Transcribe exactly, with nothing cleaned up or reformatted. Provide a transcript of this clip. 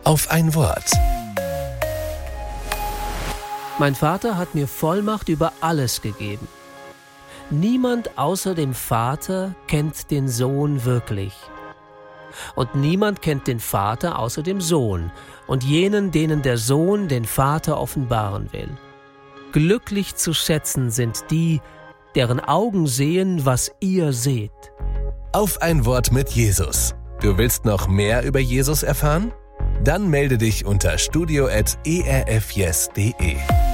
Auf ein Wort. Mein Vater hat mir Vollmacht über alles gegeben. Niemand außer dem Vater kennt den Sohn wirklich. Und niemand kennt den Vater außer dem Sohn und jenen, denen der Sohn den Vater offenbaren will. Glücklich zu schätzen sind die, deren Augen sehen, was ihr seht. Auf ein Wort mit Jesus. Du willst noch mehr über Jesus erfahren? Dann melde dich unter studio at e r f yes punkt d e.